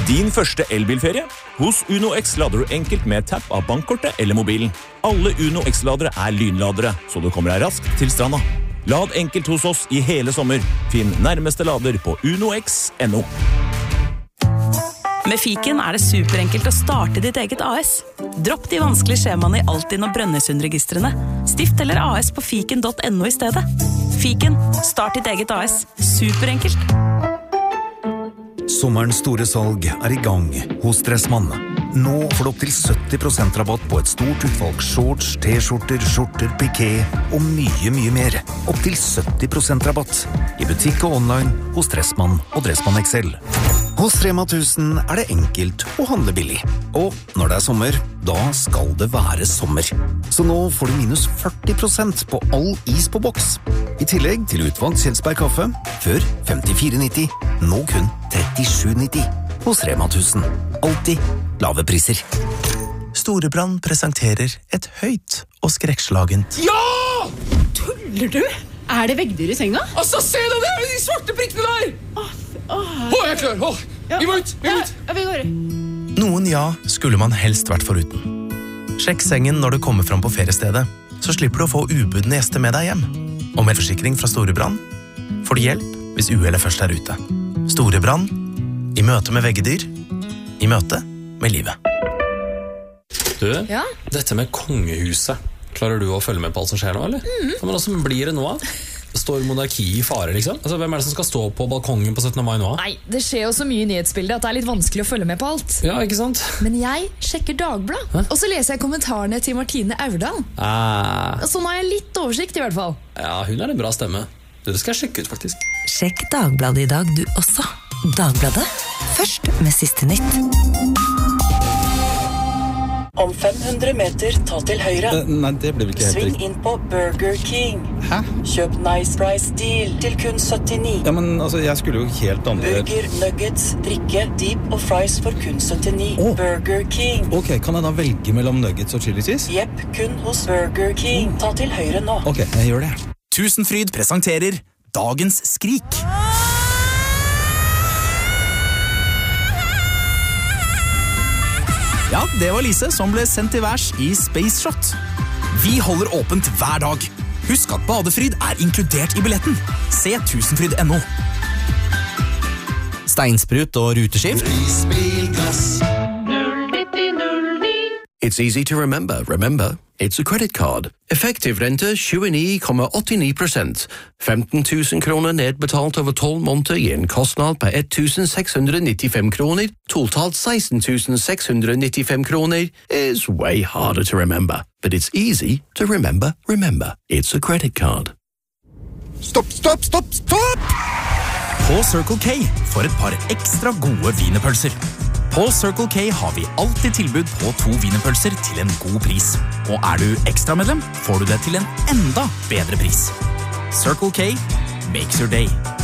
Din første elbilferie? Hos Uno X lader du enkelt med tapp av bankkortet eller mobilen. Alle Uno X-ladere lynladere, så du kommer deg raskt til stranda. Lad enkelt hos oss i hele sommer. Finn nærmeste lader på unox.no. Med Fiken det superenkelt å starte ditt eget AS. Dropp de vanskelige skjemaene i Altinn og Brønnøysundregistrene. Stift eller AS på fiken.no i stedet. Fiken, start ditt eget AS. Superenkelt. Sommerens store salg i gang hos Dressmann. Nå får du opp til 70% rabatt på et stort utvalg shorts, t-skjorter, skjorter, piké og mye mer. Opp til 70% rabatt i butikk og online hos Dressmann og Dressmann XL. Hos Rema 1000 det enkelt å handle billig. Og når det sommer, da skal det være sommer. Så nå får du minus 40% på all is på boks. I tillegg til utvalgt Kjelsberg kaffe, før 54,90, nå kun 37,90. Hos Rema 1000. Alltid lave priser. Storebrand presenterer et høyt og skrekkslagent. Ja! Tuller du? Det veggdyr i senga? Altså, se det der, de svarte prikkene der! Jeg er klar, vi må ut, vi går. Noen skulle man helst vært foruten. Sjekk sengen når du kommer fram på feriestedet, så slipper du å få ubudne gjester med deg hjem. Og med forsikring fra Storebrand får du hjelp hvis uhellet først ute. Storebrand, i møte med veggedyr, i møte med livet. Du, dette med kongehuset, klarer du å følge med på alt som skjer nå, eller? Men hvordan blir det nå? Står monarki i fare, liksom? Altså, hvem det som skal stå på balkongen på 17. mai nå? Nei, det skjer jo så mye i nyhetsbildet at det litt vanskelig å følge med på alt. Ja, ikke sant? Men jeg sjekker Dagblad, og så leser jeg kommentarene til Martine Aurdal. Så nå har jeg litt oversikt i hvert fall. Ja, hun en bra stemme. Det skal jeg sjekke ut, faktisk. Sjekk Dagbladet i dag, du også. Dagbladet, først med siste nytt. Om 500 meter, ta til høyre. Nei, det ble ikke helt Sving riktig. inn på Burger King. Hæ? Kjøp Nice Price Deal til kun 79. Ja, men altså, jeg skulle jo helt andre... Burger, nuggets, drikke, deep og fries for kun 79. Burger King. Ok, kan jeg da velge mellom nuggets og chili cheese? Jepp, kun hos Burger King. Ta til høyre nå. Ok, jeg gjør det. Tusenfryd presenterer Dagens Skrik. Ja, det var Lise som ble sendt til værs i Space Shot. Vi holder åpent hver dag. Husk at badefryd inkludert i billetten. Se tusenfryd.no. Steinsprut og ruteskift. It's easy to remember. Remember, it's a credit card. Effektiv rente 29,89%. 15 000 kroner nedbetalt over 12 måneder gir en kostnad på 1.695 kroner. Totalt 16 695 kroner is way harder to remember. But it's easy to remember. Remember, it's a credit card. Stopp! På Circle K for et par ekstra gode wienerpølser. På Circle K har vi alltid tilbud på 2 wienerpølser til en god pris. Og du ekstramedlem, får du det til en enda bedre pris. Circle K makes your day.